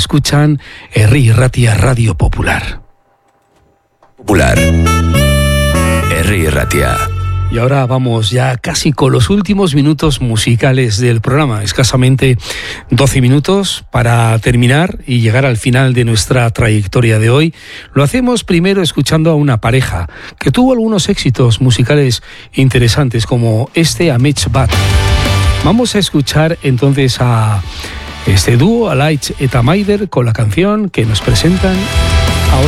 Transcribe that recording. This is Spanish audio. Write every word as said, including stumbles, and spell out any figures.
escuchan Herri Irratia Radio Popular. Popular. Herri Irratia. Y ahora vamos ya casi con los últimos minutos musicales del programa, escasamente doce minutos para terminar y llegar al final de nuestra trayectoria de hoy. Lo hacemos primero escuchando a una pareja que tuvo algunos éxitos musicales interesantes, como este Amets Bat. Vamos a escuchar entonces a este dúo, a Laitz eta Maider, con la canción que nos presentan